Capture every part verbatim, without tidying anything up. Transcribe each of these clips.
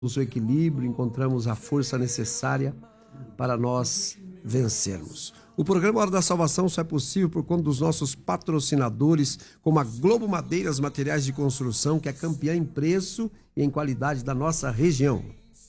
o equilíbrio, encontramos a força necessária para nós vencermos. O programa Hora da Salvação só é possível por conta dos nossos patrocinadores, como a Globo Madeiras Materiais de Construção, que é campeã em preço e em qualidade da nossa região.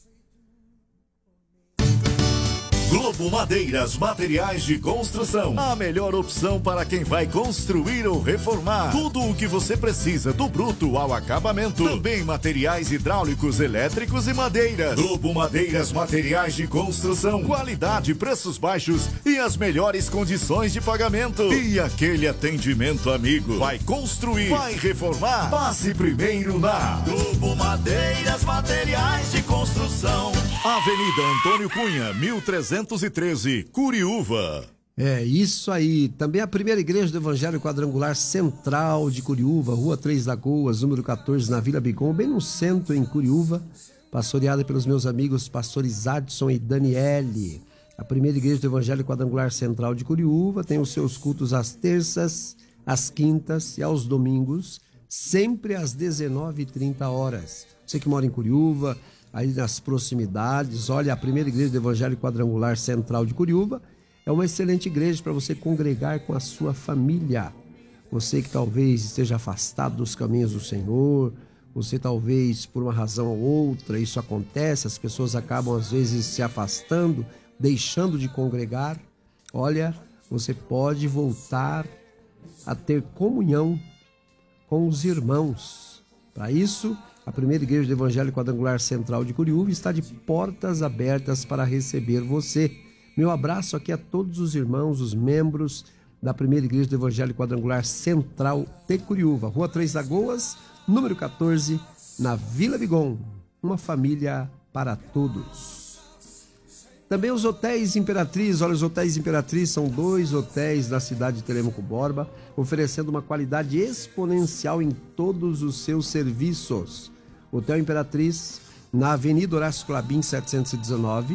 Globo Madeiras Materiais de Construção. A melhor opção para quem vai construir ou reformar. Tudo o que você precisa, do bruto ao acabamento. Também materiais hidráulicos, elétricos e madeiras. Globo Madeiras Materiais de Construção. Qualidade, preços baixos e as melhores condições de pagamento. E aquele atendimento amigo. Vai construir, vai reformar? Passe primeiro na Globo Madeiras Materiais de Construção. Avenida Antônio Cunha, mil trezentos e treze, Curiúva. É isso aí. Também a primeira igreja do Evangelho Quadrangular Central de Curiúva, Rua Três Lagoas, número quatorze, na Vila Bigon, bem no centro, em Curiúva, pastoreada pelos meus amigos pastores Adson e Daniele. A primeira igreja do Evangelho Quadrangular Central de Curiúva tem os seus cultos às terças, às quintas e aos domingos, sempre às dezenove e trinta horas. Você que mora em Curiúva, aí nas proximidades, olha, a primeira igreja do Evangelho Quadrangular Central de Curiúva é uma excelente igreja para você congregar com a sua família. Você que talvez esteja afastado dos caminhos do Senhor, você talvez por uma razão ou outra, isso acontece, as pessoas acabam às vezes se afastando, deixando de congregar. Olha, você pode voltar a ter comunhão com os irmãos. Para isso, a primeira igreja do Evangelho Quadrangular Central de Curiúva está de portas abertas para receber você. Meu abraço aqui a todos os irmãos, os membros da primeira igreja do Evangelho Quadrangular Central de Curiúva, Rua Três Lagoas, número quatorze, na Vila Bigon. Uma família para todos. Também os hotéis Imperatriz. Olha, os hotéis Imperatriz são dois hotéis da cidade de Telêmaco Borba, oferecendo uma qualidade exponencial em todos os seus serviços. Hotel Imperatriz, na Avenida Horácio Clabin, setecentos e dezenove,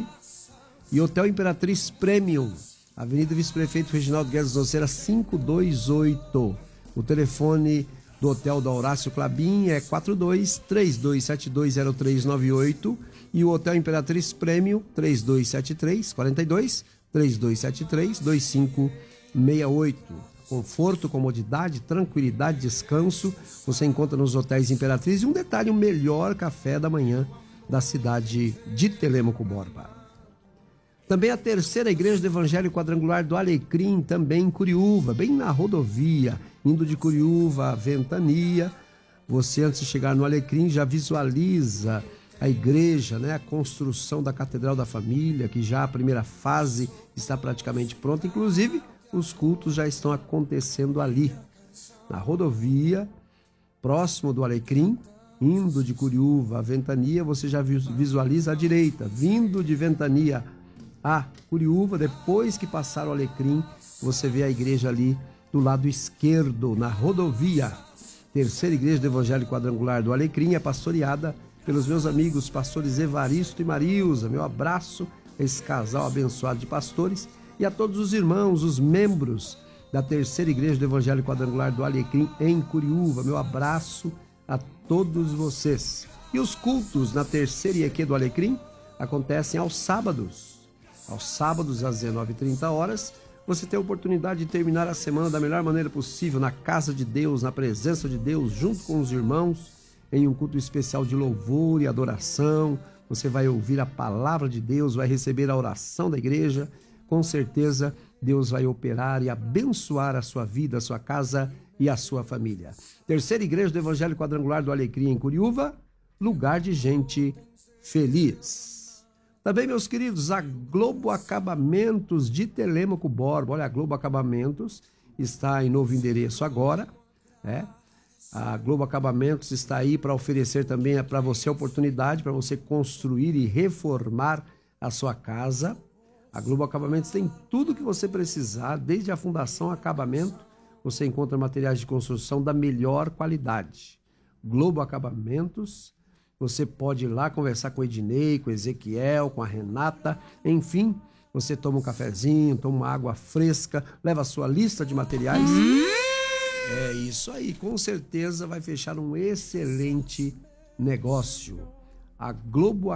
e Hotel Imperatriz Premium, Avenida Vice-Prefeito Reginaldo Guedes Noceira, quinhentos e vinte e oito. O telefone do Hotel da Horácio Clabin é quatro dois, três dois sete dois, zero três nove oito e o Hotel Imperatriz Premium três dois sete três, quarenta e dois, três dois sete três, dois cinco seis oito. Conforto, comodidade, tranquilidade, descanso, você encontra nos hotéis Imperatriz. E um detalhe, o melhor café da manhã da cidade de Telêmaco Borba. Também a terceira igreja do Evangelho Quadrangular do Alecrim, também em Curiúva, bem na rodovia, indo de Curiúva a Ventania. Você, antes de chegar no Alecrim, já visualiza a igreja, né? A construção da Catedral da Família, que já a primeira fase está praticamente pronta. Inclusive, os cultos já estão acontecendo ali, na rodovia, próximo do Alecrim, indo de Curiúva a Ventania. Você já visualiza à direita, vindo de Ventania a Curiúva, depois que passar o Alecrim, você vê a igreja ali do lado esquerdo, na rodovia. Terceira igreja do Evangelho Quadrangular do Alecrim é pastoreada pelos meus amigos pastores Evaristo e Marilza. Meu abraço a esse casal abençoado de pastores e a todos os irmãos, os membros da terceira igreja do Evangelho Quadrangular do Alecrim em Curiúva. Meu abraço a todos vocês. E os cultos na terceira I E Q do Alecrim acontecem aos sábados. Aos sábados, às dezenove e trinta horas, você tem a oportunidade de terminar a semana da melhor maneira possível, na casa de Deus, na presença de Deus, junto com os irmãos, em um culto especial de louvor e adoração. Você vai ouvir a palavra de Deus, vai receber a oração da igreja. Com certeza, Deus vai operar e abençoar a sua vida, a sua casa e a sua família. Terceira igreja do Evangelho Quadrangular do Alecrim, em Curiúva, lugar de gente feliz. Também, meus queridos, a Globo Acabamentos de Telêmaco Borba. Olha, a Globo Acabamentos está em novo endereço agora, né? A Globo Acabamentos está aí para oferecer também para você a oportunidade para você construir e reformar a sua casa. A Globo Acabamentos tem tudo que você precisar, desde a fundação, acabamento. Você encontra materiais de construção da melhor qualidade. Globo Acabamentos. Você pode ir lá conversar com o Ednei, com o Ezequiel, com a Renata, enfim, você toma um cafezinho, toma uma água fresca, leva a sua lista de materiais. Hum? É isso aí, com certeza vai fechar um excelente negócio. A Globo